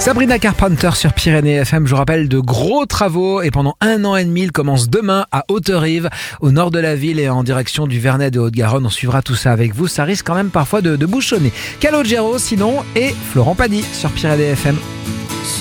Sabrina Carpenter sur Pyrénées FM. Je vous rappelle de gros travaux et pendant 1 an et demi, il commence demain à Haute-Rive, au nord de la ville et en direction du Vernet de Haute-Garonne. On suivra tout ça avec vous. Ça risque quand même parfois de bouchonner. Calogero sinon et Florent Pagny sur Pyrénées FM.